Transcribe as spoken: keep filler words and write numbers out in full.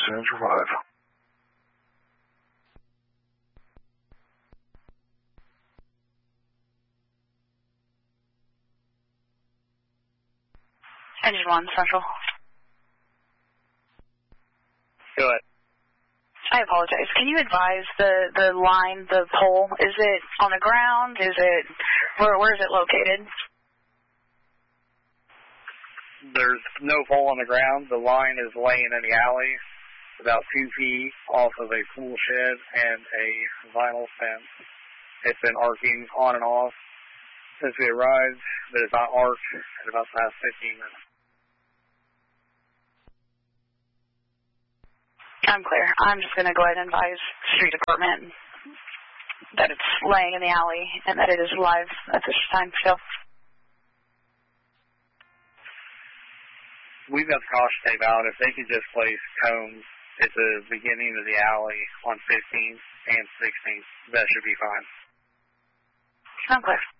Passenger five. Engine one, Central. Go ahead. I apologize. Can you advise the, the line, the pole? Is it on the ground? Is it, where, where is it located? There's no pole on the ground. The line is laying in the alley about two feet off of a pool shed and a vinyl fence. It's been arcing on and off since we arrived, but it's not arced in about the past fifteen minutes. I'm clear. I'm just going to go ahead and advise street department that it's laying in the alley and that it is live at this time still. We've got the caution tape out. If they could just place cones at the beginning of the alley on fifteenth and sixteenth, that should be fine. I'm clear.